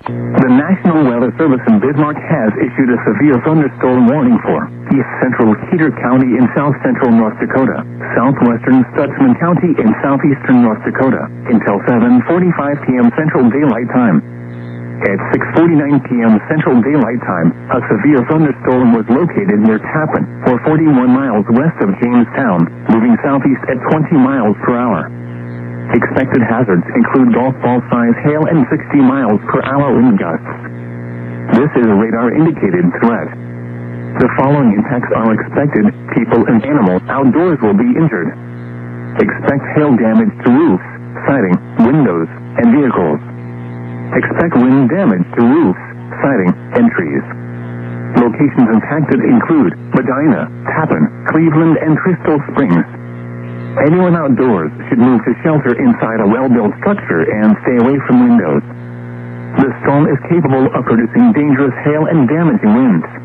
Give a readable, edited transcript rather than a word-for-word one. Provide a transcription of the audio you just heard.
The National Weather Service in Bismarck has issued a severe thunderstorm warning for east central Cedar County in south central North Dakota, southwestern Stutsman County in southeastern North Dakota, until 7:45 p.m. Central Daylight Time. At 6:49 p.m. Central Daylight Time, a severe thunderstorm was located near Tappan, or 41 miles west of Jamestown, moving southeast at 20 miles per hour. Expected hazards include golf ball-size hail and 60 miles per hour wind gusts. This is a radar-indicated threat. The following impacts are expected: people and animals outdoors will be injured. Expect hail damage to roofs, siding, windows, and vehicles. Expect wind damage to roofs, siding, and trees. Locations impacted include Medina, Tappan, Cleveland, and Crystal Springs. Anyone outdoors should move to shelter inside a well-built structure and stay away from windows. The storm is capable of producing dangerous hail and damaging winds.